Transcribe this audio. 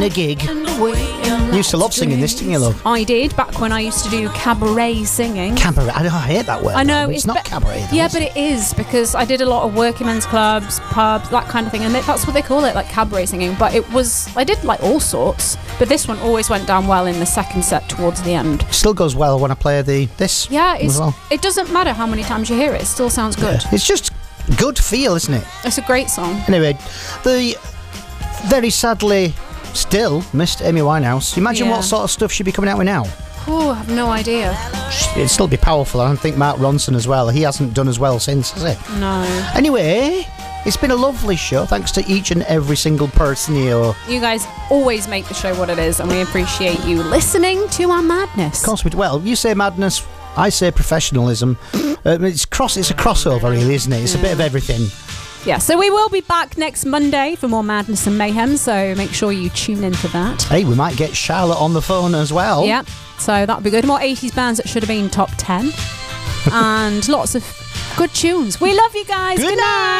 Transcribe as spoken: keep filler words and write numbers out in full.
A gig. You used to love singing this, didn't you, love? I did, back when I used to do cabaret singing. Cabaret? I, know, I hate that word. I know. It's, it's not be- cabaret, though, Yeah, but it is, because I did a lot of working men's clubs, pubs, that kind of thing, and that's what they call it, like cabaret singing. But it was, I did like all sorts, but this one always went down well in the second set towards the end. Still goes well when I play the this. Yeah, it's, well. it doesn't matter how many times you hear it, it still sounds good. Yeah. It's just good feel, isn't it? It's a great song. Anyway, the very sadly still missed Amy Winehouse. Imagine Yeah. what sort of stuff she'd be coming out with now. Oh, I have no idea. It'd still be powerful. I don't think Mark Ronson as well. He hasn't done as well since, has he? No. Anyway, it's been a lovely show. Thanks to each and every single person here. You guys always make the show what it is, and we appreciate you listening to our madness. Of course we do. Well, you say madness, I say professionalism. uh, it's cross. It's a crossover, really, isn't it? It's a bit of everything. Yeah, so we will be back next Monday for more madness and mayhem, so make sure you tune into that. Hey, we might get Charlotte on the phone as well. Yeah, so that'll be good. More eighties bands that should have been top ten. And lots of good tunes. We love you guys. Good Good night.